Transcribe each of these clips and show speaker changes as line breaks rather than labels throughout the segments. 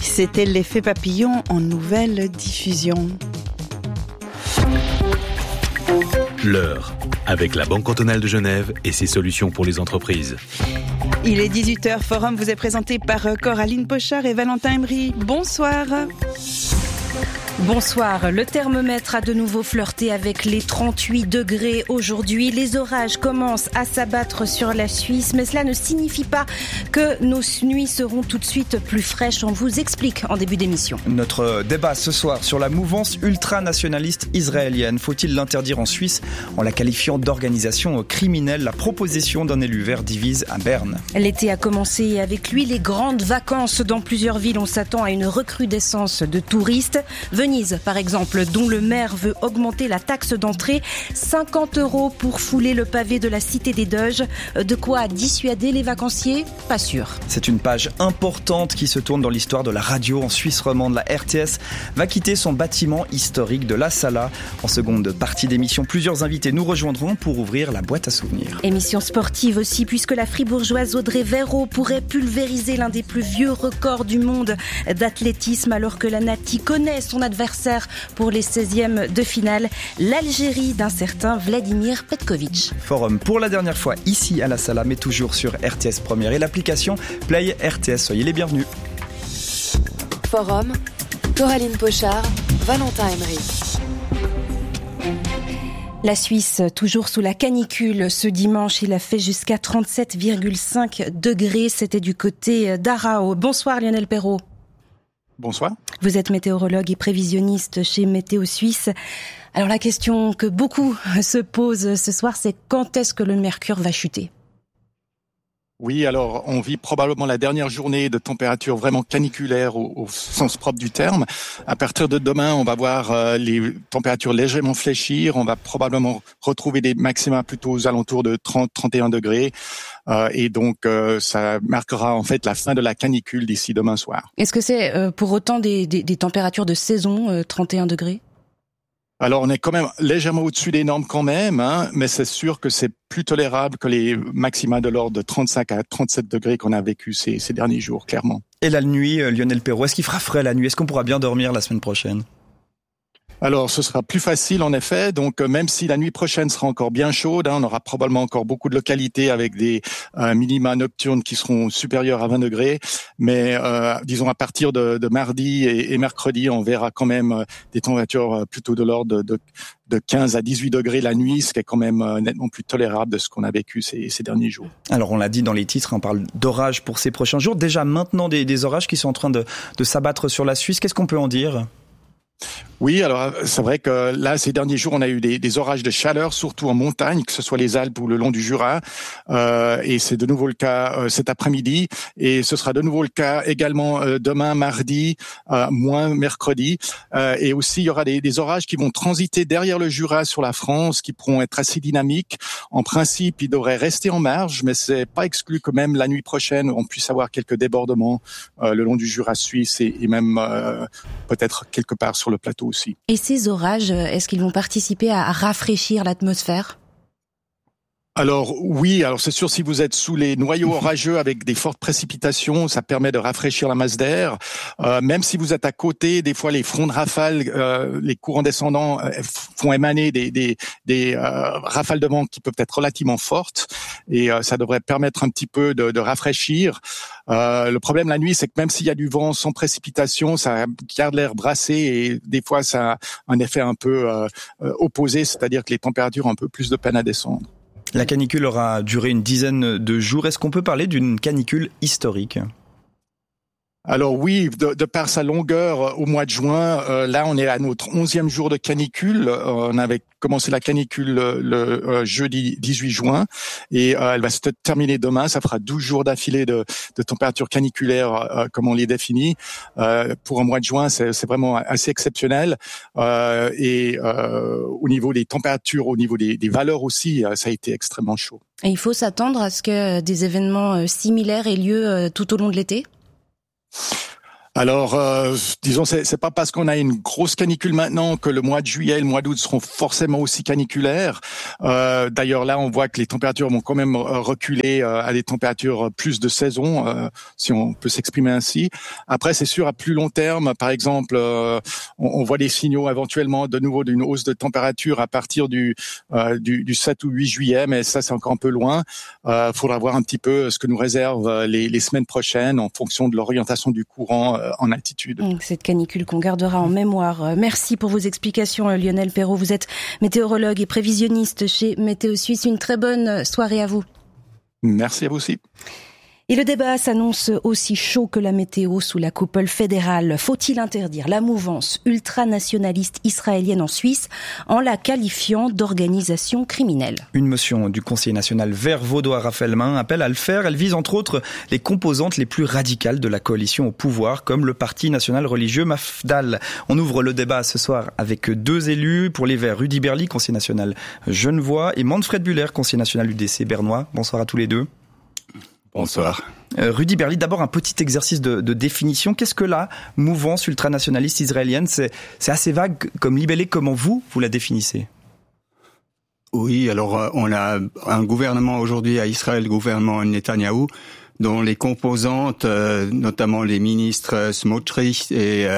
C'était l'effet papillon en nouvelle diffusion.
L'heure, avec la Banque cantonale de Genève et ses solutions pour les entreprises.
Il est 18h, Forum vous est présenté par Coraline Pochard et Valentin Emery. Bonsoir.
Bonsoir. Le thermomètre a de nouveau flirté avec les 38 degrés aujourd'hui. Les orages commencent à s'abattre sur la Suisse, mais cela ne signifie pas que nos nuits seront tout de suite plus fraîches. On vous explique en début d'émission.
Notre débat ce soir sur la mouvance ultranationaliste israélienne. Faut-il l'interdire en Suisse en la qualifiant d'organisation criminelle? La proposition d'un élu vert divise à Berne.
L'été a commencé et avec lui les grandes vacances dans plusieurs villes. On s'attend à une recrudescence de touristes. Venise, par exemple, dont le maire veut augmenter la taxe d'entrée, 50 € pour fouler le pavé de la Cité des Doges. De quoi dissuader les vacanciers? Pas sûr.
C'est une page importante qui se tourne dans l'histoire de la radio en Suisse romande. La RTS va quitter son bâtiment historique de La Sala. En seconde partie d'émission, plusieurs invités nous rejoindront pour ouvrir la boîte à souvenirs.
Émission sportive aussi, puisque la fribourgeoise Audrey Verreau pourrait pulvériser l'un des plus vieux records du monde d'athlétisme, alors que la Nati connaît son adversaire pour les 16e de finale, l'Algérie d'un certain Vladimir Petkovic.
Forum pour la dernière fois ici à La Sala, mais toujours sur RTS Première et l'application Play RTS. Soyez les bienvenus.
Forum, Coraline Pochard, Valentin Emery.
La Suisse, toujours sous la canicule. Ce dimanche, il a fait jusqu'à 37,5 degrés. C'était du côté d'Arao. Bonsoir Lionel Perrault.
Bonsoir.
Vous êtes météorologue et prévisionniste chez Météo Suisse. Alors la question que beaucoup se posent ce soir, c'est quand est-ce que le mercure va chuter ?
Oui, alors on vit probablement la dernière journée de température vraiment caniculaire au sens propre du terme. À partir de demain, on va voir les températures légèrement fléchir. On va probablement retrouver des maxima plutôt aux alentours de 30-31 degrés. Et donc, ça marquera en fait la fin de la canicule d'ici demain soir.
Est-ce que c'est pour autant des températures de saison, 31 degrés ?
Alors, on est quand même légèrement au-dessus des normes quand même, hein, mais c'est sûr que c'est plus tolérable que les maxima de l'ordre de 35 à 37 degrés qu'on a vécu ces derniers jours, clairement.
Et la nuit, Lionel Perrault, est-ce qu'il fera frais la nuit? Est-ce qu'on pourra bien dormir la semaine prochaine?
Alors, ce sera plus facile en effet. Donc, même si la nuit prochaine sera encore bien chaude, on aura probablement encore beaucoup de localités avec des minima nocturnes qui seront supérieurs à 20 degrés. Mais disons à partir de mardi et mercredi, on verra quand même des températures plutôt de l'ordre de 15 à 18 degrés la nuit, ce qui est quand même nettement plus tolérable de ce qu'on a vécu ces derniers jours.
Alors, on l'a dit dans les titres, on parle d'orages pour ces prochains jours. Déjà maintenant des orages qui sont en train de s'abattre sur la Suisse. Qu'est-ce qu'on peut en dire ?
Oui, alors c'est vrai que là, ces derniers jours, on a eu des orages de chaleur, surtout en montagne, que ce soit les Alpes ou le long du Jura. Et c'est de nouveau le cas cet après-midi. Et ce sera de nouveau le cas également demain, mardi, moins mercredi. Et aussi, il y aura des orages qui vont transiter derrière le Jura sur la France, qui pourront être assez dynamiques. En principe, ils devraient rester en marge, mais c'est pas exclu que même la nuit prochaine, on puisse avoir quelques débordements le long du Jura suisse et même peut-être quelque part sur le plateau aussi.
Et ces orages, est-ce qu'ils vont participer à rafraîchir l'atmosphère ?
Alors oui, alors c'est sûr, si vous êtes sous les noyaux orageux avec des fortes précipitations, ça permet de rafraîchir la masse d'air. Même si vous êtes à côté, des fois les fronts de rafale, les courants descendants font émaner des rafales de vent qui peuvent être relativement fortes, et ça devrait permettre un petit peu de rafraîchir. Le problème la nuit, c'est que même s'il y a du vent sans précipitation, ça garde l'air brassé et des fois ça a un effet un peu opposé, c'est-à-dire que les températures ont un peu plus de peine à descendre.
La canicule aura duré une dizaine de jours. Est-ce qu'on peut parler d'une canicule historique ?
Alors oui, de par sa longueur au mois de juin, là on est à notre 11e jour de canicule. On avait commencé la canicule le jeudi 18 juin et elle va se terminer demain. Ça fera 12 jours d'affilée de température caniculaire comme on les définit. Pour un mois de juin, c'est vraiment assez exceptionnel. Et au niveau des températures, au niveau des valeurs aussi, ça a été extrêmement chaud.
Et il faut s'attendre à ce que des événements similaires aient lieu tout au long de l'été ?
Alors, disons, c'est pas parce qu'on a une grosse canicule maintenant que le mois de juillet et le mois d'août seront forcément aussi caniculaires. D'ailleurs, là, on voit que les températures vont quand même reculer à des températures plus de saison, si on peut s'exprimer ainsi. Après, c'est sûr, à plus long terme, par exemple, on voit des signaux éventuellement de nouveau d'une hausse de température à partir du 7 ou 8 juillet, mais ça, c'est encore un peu loin. Faudra voir un petit peu ce que nous réservent les semaines prochaines en fonction de l'orientation du courant en altitude.
Cette canicule qu'on gardera en mémoire. Merci pour vos explications, Lionel Perrault. Vous êtes météorologue et prévisionniste chez Météo Suisse. Une très bonne soirée à vous.
Merci à vous aussi.
Et le débat s'annonce aussi chaud que la météo sous la coupole fédérale. Faut-il interdire la mouvance ultranationaliste israélienne en Suisse en la qualifiant d'organisation criminelle?
Une motion du Conseil national vert vaudois Raphaël Main appelle à le faire. Elle vise entre autres les composantes les plus radicales de la coalition au pouvoir, comme le Parti national religieux Mafdal. On ouvre le débat ce soir avec deux élus. Pour les Verts, Rudy Berly, conseiller national genevois, et Manfred Buller, conseiller national UDC bernois. Bonsoir à tous les deux.
Bonsoir.
Rudy Berly, d'abord un petit exercice de définition. Qu'est-ce que la mouvance ultranationaliste israélienne? C'est assez vague comme libellé. Comment vous la définissez?
Oui, alors on a un gouvernement aujourd'hui à Israël, le gouvernement Netanyahou, dont les composantes, notamment les ministres Smotrich et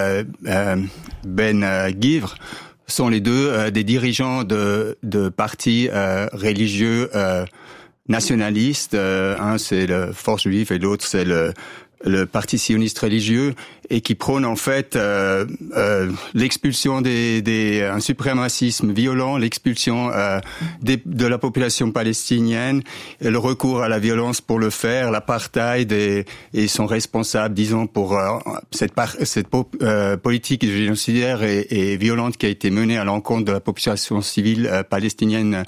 Ben Gvir, sont les deux des dirigeants de partis religieux nationalistes. Un c'est le Force juive et l'autre c'est le parti sioniste religieux, et qui prône en fait l'expulsion un suprémacisme violent, l'expulsion de la population palestinienne, et le recours à la violence pour le faire, l'apartheid, et sont responsables, disons, pour cette politique génocidaire et violente qui a été menée à l'encontre de la population civile palestinienne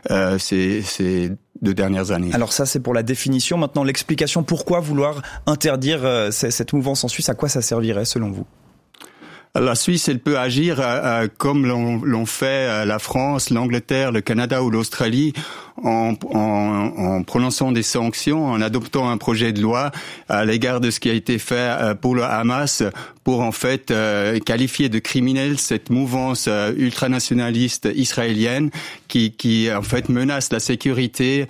ces 2 dernières années.
Alors ça, c'est pour la définition. Maintenant, l'explication. Pourquoi vouloir interdire cette mouvance en Suisse? À quoi ça servirait, selon vous?
La Suisse, elle peut agir comme l'ont fait la France, l'Angleterre, le Canada ou l'Australie, en prononçant des sanctions, en adoptant un projet de loi à l'égard de ce qui a été fait pour le Hamas, pour en fait qualifier de criminel cette mouvance ultranationaliste israélienne qui en fait menace la sécurité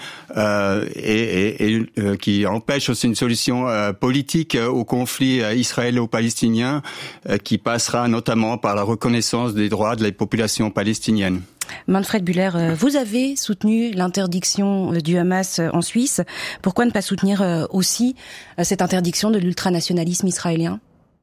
et qui empêche aussi une solution politique au conflit israélo-palestinien qui passera notamment par la reconnaissance des droits de la population palestinienne.
Manfred Buller, vous avez soutenu l'interdiction du Hamas en Suisse. Pourquoi ne pas soutenir aussi cette interdiction de l'ultranationalisme israélien?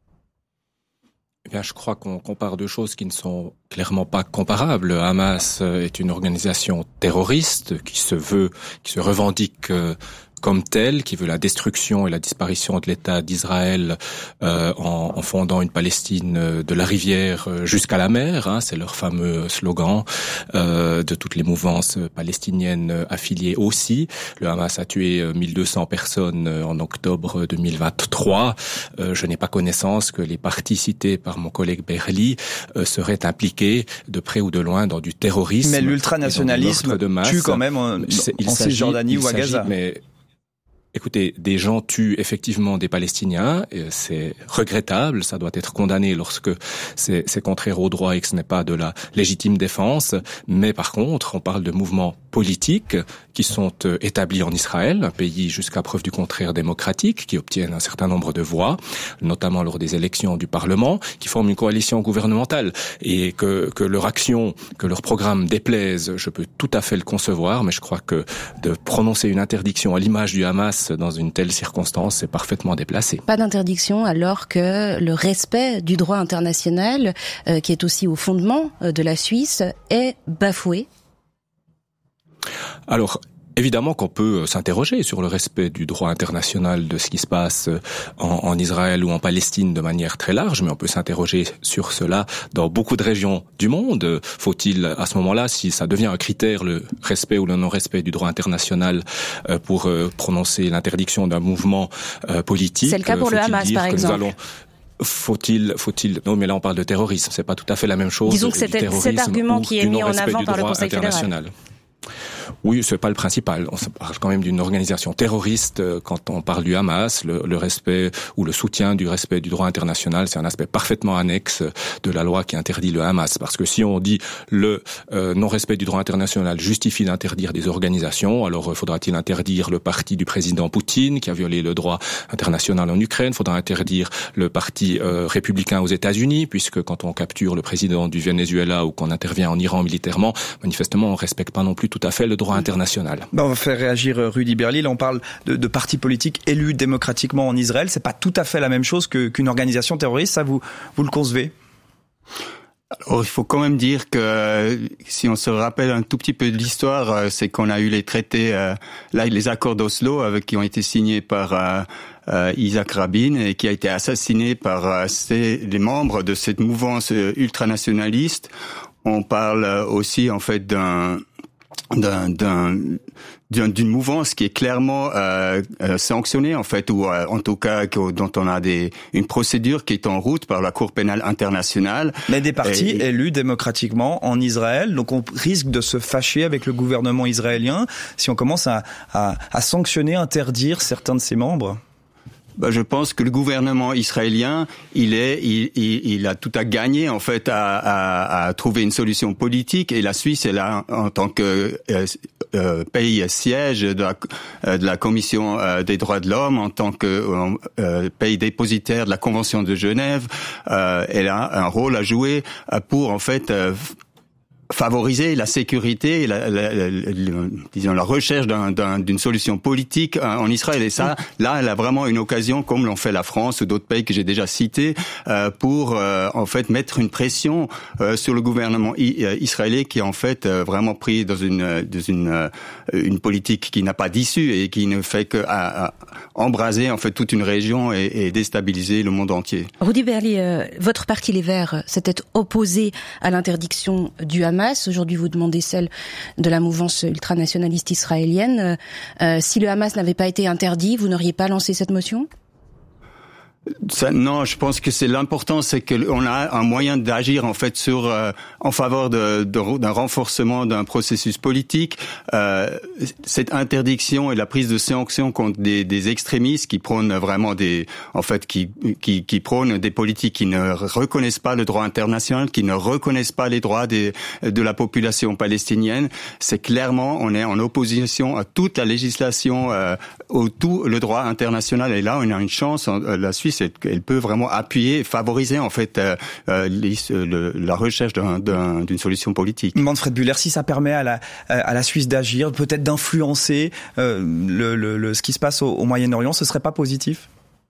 Eh bien, je crois qu'on compare deux choses qui ne sont clairement pas comparables. Le Hamas est une organisation terroriste qui se revendique comme telle, qui veut la destruction et la disparition de l'État d'Israël en fondant une Palestine de la rivière jusqu'à la mer. C'est leur fameux slogan de toutes les mouvances palestiniennes affiliées aussi. Le Hamas a tué 1200 personnes en octobre 2023. Je n'ai pas connaissance que les partis cités par mon collègue Berly seraient impliqués de près ou de loin dans du terrorisme.
Mais l'ultranationalisme tue quand même en Cisjordanie ou à Gaza.
Écoutez, des gens tuent effectivement des Palestiniens, et c'est regrettable, ça doit être condamné lorsque c'est contraire au droit et que ce n'est pas de la légitime défense, mais par contre, on parle de mouvements politiques qui sont établis en Israël, un pays jusqu'à preuve du contraire démocratique, qui obtiennent un certain nombre de voix, notamment lors des élections du Parlement, qui forment une coalition gouvernementale, et que leur action, que leur programme déplaise, je peux tout à fait le concevoir, mais je crois que de prononcer une interdiction à l'image du Hamas dans une telle circonstance, c'est parfaitement déplacé.
Pas d'interdiction alors que le respect du droit international, qui est aussi au fondement de la Suisse, est bafoué.
Alors, évidemment qu'on peut s'interroger sur le respect du droit international de ce qui se passe en Israël ou en Palestine de manière très large, mais on peut s'interroger sur cela dans beaucoup de régions du monde. Faut-il, à ce moment-là, si ça devient un critère, le respect ou le non-respect du droit international pour prononcer l'interdiction d'un mouvement politique?
C'est le cas pour le Hamas, par exemple.
Faut-il, non, mais là on parle de terrorisme, c'est pas tout à fait la même chose.
Disons que c'est cet argument qui est mis en avant par le Conseil fédéral.
Oui, c'est pas le principal. On parle quand même d'une organisation terroriste. Quand on parle du Hamas, le respect ou le soutien du respect du droit international, c'est un aspect parfaitement annexe de la loi qui interdit le Hamas. Parce que si on dit le non-respect du droit international justifie d'interdire des organisations, alors faudra-t-il interdire le parti du président Poutine qui a violé le droit international en Ukraine? Faudra interdire le parti républicain aux États-Unis, puisque quand on capture le président du Venezuela ou qu'on intervient en Iran militairement, manifestement on respecte pas non plus tout à fait le droit international.
On va faire réagir Rudy Berli. Là, on parle de partis politiques élus démocratiquement en Israël. C'est pas tout à fait la même chose qu'une organisation terroriste. Ça, vous le concevez?
Alors, il faut quand même dire que si on se rappelle un tout petit peu de l'histoire, c'est qu'on a eu les traités, les accords d'Oslo qui ont été signés par Isaac Rabin et qui a été assassiné par les membres de cette mouvance ultranationaliste. On parle aussi en fait d'une mouvance qui est clairement sanctionnée en fait, ou en tout cas dont on a une procédure qui est en route par la Cour pénale internationale.
Mais des partis élus démocratiquement en Israël, donc on risque de se fâcher avec le gouvernement israélien si on commence à sanctionner, interdire certains de ses membres.
Je pense que le gouvernement israélien, il a tout à gagner en fait à trouver une solution politique, et la Suisse est là en tant que pays siège de la Commission des droits de l'homme, en tant que pays dépositaire de la Convention de Genève. Elle a un rôle à jouer pour en fait favoriser la sécurité et la recherche d'une solution politique en Israël. Et ça, là, elle a vraiment une occasion, comme l'ont fait la France ou d'autres pays que j'ai déjà cités, pour en fait mettre une pression sur le gouvernement israélien qui est en fait vraiment pris dans une politique qui n'a pas d'issue et qui ne fait que embraser en fait toute une région et déstabiliser le monde entier.
Rudy Berli, votre parti Les Verts s'était opposé à l'interdiction du Hamas. Aujourd'hui, vous demandez celle de la mouvance ultranationaliste israélienne. Si le Hamas n'avait pas été interdit, vous n'auriez pas lancé cette motion ?
Non, je pense que l'important, c'est qu'on a un moyen d'agir en fait en faveur d'un renforcement d'un processus politique. Cette interdiction et la prise de sanctions contre des extrémistes qui prônent vraiment qui prônent des politiques qui ne reconnaissent pas le droit international, qui ne reconnaissent pas les droits de la population palestinienne. C'est clairement, on est en opposition à toute la législation, tout le droit international. Et là, on a une chance. La Suisse, elle peut vraiment appuyer et favoriser en fait la recherche d'une solution politique.
Manfred Bühler, si ça permet à la Suisse d'agir, peut-être d'influencer ce qui se passe au Moyen-Orient, ce serait pas positif ?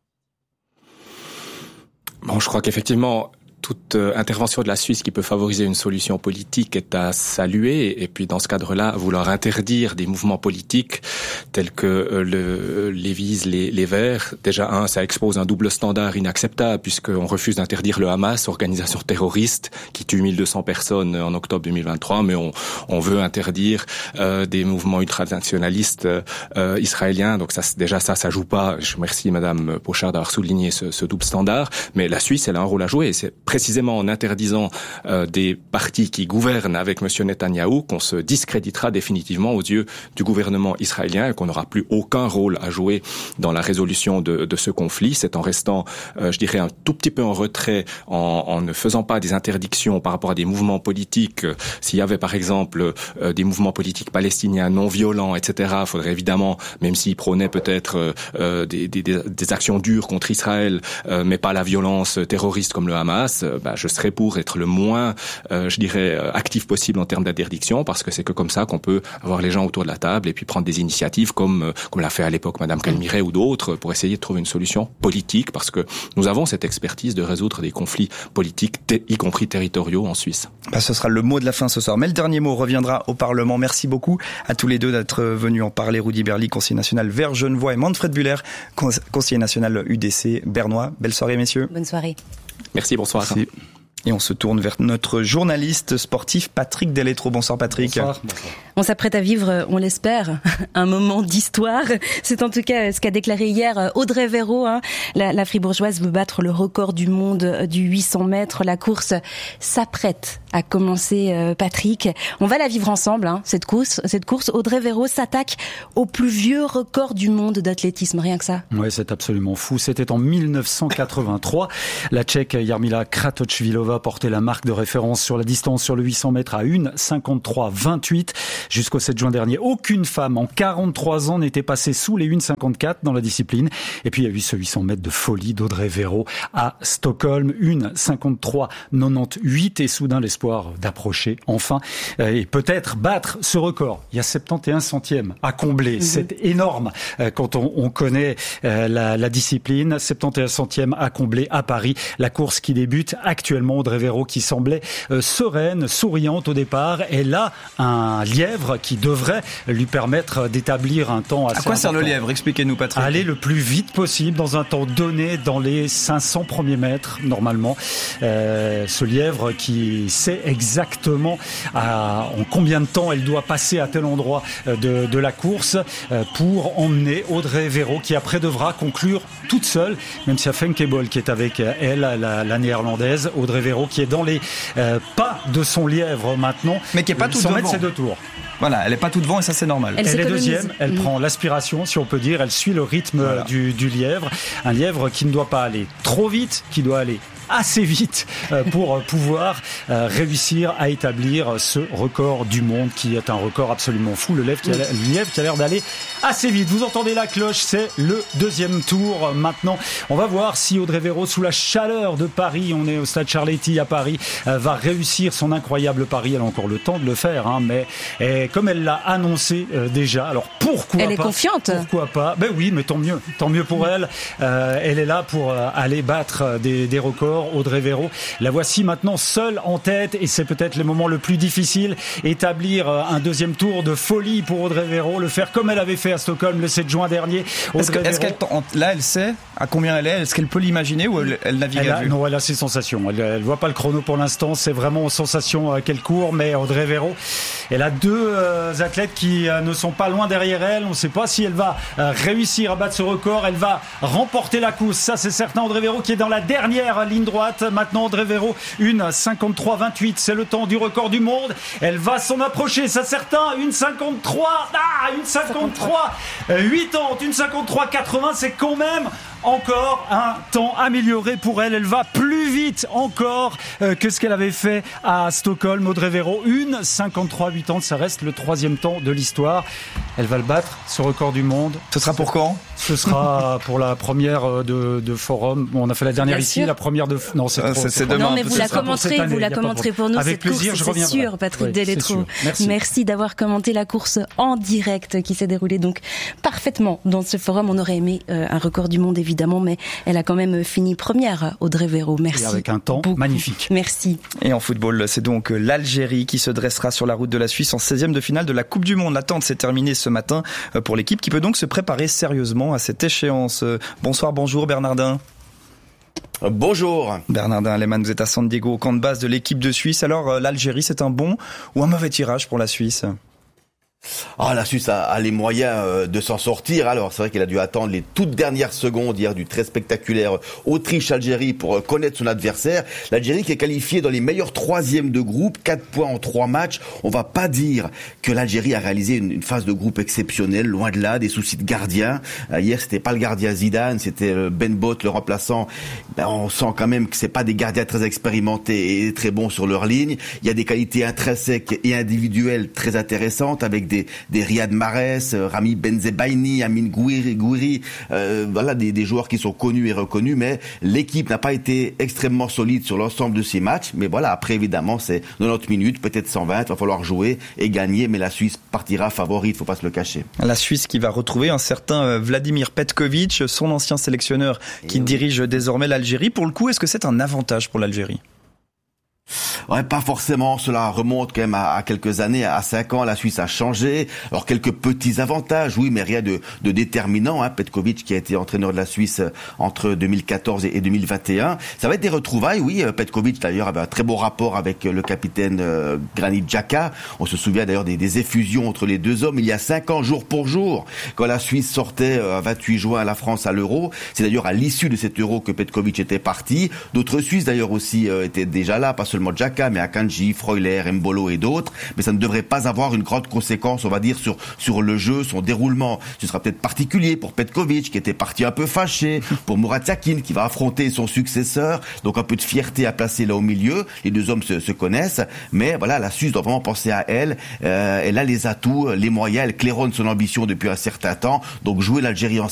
Bon, je crois qu'effectivement, toute intervention de la Suisse qui peut favoriser une solution politique est à saluer, et puis dans ce cadre-là, vouloir interdire des mouvements politiques tels que les visent les Verts, déjà ça expose un double standard inacceptable, puisqu'on refuse d'interdire le Hamas, organisation terroriste qui tue 1200 personnes en octobre 2023, mais on veut interdire des mouvements ultranationalistes israéliens. Donc ça joue pas. Je remercie Madame Pochard d'avoir souligné ce double standard, mais la Suisse, elle a un rôle à jouer, et c'est précisément en interdisant des partis qui gouvernent avec M. Netanyahou qu'on se discréditera définitivement aux yeux du gouvernement israélien et qu'on n'aura plus aucun rôle à jouer dans la résolution de ce conflit. C'est en restant, je dirais, un tout petit peu en retrait, en ne faisant pas des interdictions par rapport à des mouvements politiques. S'il y avait par exemple des mouvements politiques palestiniens non violents, etc., il faudrait évidemment, même s'ils prônaient peut-être des actions dures contre Israël, mais pas la violence terroriste comme le Hamas, je serais pour être le moins, je dirais, actif possible en termes d'interdiction, parce que c'est que comme ça qu'on peut avoir les gens autour de la table et puis prendre des initiatives comme l'a fait à l'époque Madame Calmiret ou d'autres pour essayer de trouver une solution politique, parce que nous avons cette expertise de résoudre des conflits politiques, y compris territoriaux en Suisse.
Ce sera le mot de la fin ce soir. Mais le dernier mot reviendra au Parlement. Merci beaucoup à tous les deux d'être venus en parler. Rudy Berli, conseiller national Verts Genevois, et Manfred Bühler, conseiller national UDC bernois. Belle soirée, messieurs.
Bonne soirée.
Merci, bonsoir.
Merci. Et on se tourne vers notre journaliste sportif Patrick Deletro. Bonsoir Patrick.
Bonsoir.
On s'apprête à vivre, on l'espère, un moment d'histoire. C'est en tout cas ce qu'a déclaré hier Audrey Verreau. La Fribourgeoise veut battre le record du monde du 800 mètres. La course s'apprête a commencé, Patrick. On va la vivre ensemble, cette course. Audrey Verreau s'attaque au plus vieux record du monde d'athlétisme, rien que ça.
Ouais, c'est absolument fou. C'était en 1983. La Tchèque Jarmila Kratochvílová portait la marque de référence sur la distance sur le 800 mètres à 1,53,28. Jusqu'au 7 juin dernier, aucune femme en 43 ans n'était passée sous les 1,54 dans la discipline. Et puis il y a eu ce 800 mètres de folie d'Audrey Verreau à Stockholm, 1,53,98 et soudain l'espoir d'approcher enfin et peut-être battre ce record. Il y a 71 centièmes à combler. C'est énorme quand on connaît la discipline. 71 centièmes à combler à Paris. La course qui débute actuellement, Audrey Verreau qui semblait sereine, souriante au départ. Elle a un lièvre qui devrait lui permettre d'établir un temps assez important.
À quoi sert le lièvre ? Expliquez-nous, Patrick.
Aller le plus vite possible dans un temps donné dans les 500 premiers mètres normalement. Ce lièvre qui sait exactement en combien de temps elle doit passer à tel endroit de la course pour emmener Audrey Verreau qui après devra conclure toute seule, même si il y a Femke Bol qui est avec elle, la néerlandaise. Audrey Verreau qui est dans les pas de son lièvre maintenant,
mais qui est pas tout devant.
Ses 2 tours.
Voilà, elle est pas tout devant et ça c'est normal.
Elle est deuxième, elle prend l'aspiration si on peut dire, elle suit le rythme du lièvre. Un lièvre qui ne doit pas aller trop vite, qui doit aller assez vite pour pouvoir réussir à établir ce record du monde qui est un record absolument fou. Le lièvre qui a l'air d'aller assez vite. Vous entendez la cloche, c'est le 2e tour maintenant. On va voir si Audrey Verreau, sous la chaleur de Paris, on est au stade Charletti à Paris, va réussir son incroyable pari. Elle a encore le temps de le faire, mais comme elle l'a annoncé déjà, alors pourquoi pas ?
Elle est confiante.
Pourquoi pas ? Ben oui, mais tant mieux pour elle. Elle est là pour aller battre des records. Audrey Verreau, la voici maintenant seule en tête et c'est peut-être le moment le plus difficile. Établir un 2e tour de folie pour Audrey Verreau, le faire comme elle avait fait à Stockholm le 7 juin dernier.
Là, elle sait à combien elle est ? Est-ce qu'elle peut l'imaginer ou elle navigue à vue ?
Non, elle a ses sensations. Elle voit pas le chrono pour l'instant. C'est vraiment aux sensations qu'elle court. Mais Audrey Verreau, elle a 2 athlètes qui ne sont pas loin derrière elle. On ne sait pas si elle va réussir à battre ce record. Elle va remporter la course. Ça, c'est certain. Audrey Verreau qui est dans la dernière ligne droite. Maintenant, Audrey Verreau, 1,53,28. C'est le temps du record du monde. Elle va s'en approcher. Ça, certain. 1,53,80. 1,53,80. C'est quand même encore un temps amélioré pour elle. Elle va plus vite encore que ce qu'elle avait fait à Stockholm. Audrey Verreau, 1,53,80. Ça reste le 3e temps de l'histoire. Elle va le battre, ce record du monde.
Ce sera pour quand ?
Ce sera pour la première de Forum. Bon, on a fait la dernière ici, la première de... Non, c'est
demain.
Non, mais vous la commenterez pour nous.
Avec plaisir, je reviendrai.
C'est sûr, Patrick Deletreau.
Merci
d'avoir commenté la course en direct qui s'est déroulée donc parfaitement dans ce forum. On aurait aimé un record du monde évidemment, mais elle a quand même fini première, Audrey Verreau. Merci.
Et avec un temps magnifique.
Merci.
Et en football, c'est donc l'Algérie qui se dressera sur la route de la Suisse en 16e de finale de la Coupe du Monde. L'attente s'est terminée ce matin pour l'équipe qui peut donc se préparer sérieusement à cette échéance. Bonjour Bernardin.
Bonjour.
Bernardin Lehmann, vous êtes à San Diego, au camp de base de l'équipe de Suisse. Alors l'Algérie, c'est un bon ou un mauvais tirage pour la Suisse ?
La Suisse a les moyens de s'en sortir. Alors, c'est vrai qu'elle a dû attendre les toutes dernières secondes hier du très spectaculaire Autriche-Algérie pour connaître son adversaire. L'Algérie qui est qualifiée dans les meilleurs 3e de groupe, 4 points en 3 matchs. On va pas dire que l'Algérie a réalisé une phase de groupe exceptionnelle, loin de là, des soucis de gardien. Hier, c'était pas le gardien Zidane, c'était Ben Bot, le remplaçant. On sent quand même que c'est pas des gardiens très expérimentés et très bons sur leur ligne. Il y a des qualités intrinsèques et individuelles très intéressantes avec des Riyad Mahrez, Rami Benzebaini, Amine Gouiri, des joueurs qui sont connus et reconnus, mais l'équipe n'a pas été extrêmement solide sur l'ensemble de ces matchs. Mais voilà, après évidemment, c'est 90 minutes, peut-être 120, il va falloir jouer et gagner, mais la Suisse partira favorite, faut pas se le cacher.
La Suisse qui va retrouver un certain Vladimir Petkovic, son ancien sélectionneur qui dirige désormais l'Algérie. Pour le coup, est-ce que c'est un avantage pour l'Algérie ?
Ouais, pas forcément. Cela remonte quand même à quelques années, à 5 ans. La Suisse a changé. Alors, quelques petits avantages, oui, mais rien de déterminant. Petkovic, qui a été entraîneur de la Suisse entre 2014 et 2021. Ça va être des retrouvailles, oui. Petkovic, d'ailleurs, avait un très beau rapport avec le capitaine Granit Xhaka. On se souvient d'ailleurs des effusions entre les deux hommes il y a 5 ans, jour pour jour, quand la Suisse sortait 28 juin à la France à l'Euro. C'est d'ailleurs à l'issue de cet Euro que Petkovic était parti. D'autres Suisses, d'ailleurs, aussi étaient déjà là, pas seulement Xhaka. Boubacar, mais Akanji, Freuler, Mbolo et d'autres. Mais ça ne devrait pas avoir une grande conséquence, on va dire, sur le jeu, son déroulement. Ce sera peut-être particulier pour Petkovic, qui était parti un peu fâché, pour Murat Yakin, qui va affronter son successeur. Donc un peu de fierté à placer là au milieu. Les deux hommes se connaissent. Mais voilà, la Suisse doit vraiment penser à elle. Elle a les atouts, les moyens. Elle claironne son ambition depuis un certain temps. Donc jouer l'Algérie en